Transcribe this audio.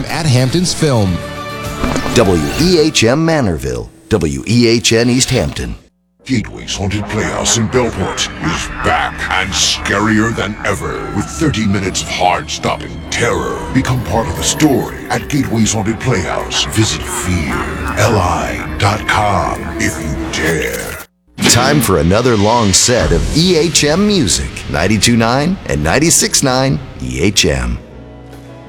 at Hamptons Film. WEHM Manorville, WEHN East Hampton. Gateway's Haunted Playhouse in Bellport is back and scarier than ever with 30 minutes of heart-stopping terror. Become part of the story at Gateway's Haunted Playhouse. Visit fearli.com if you dare. Time for another long set of EHM music. 92.9 and 96.9 EHM.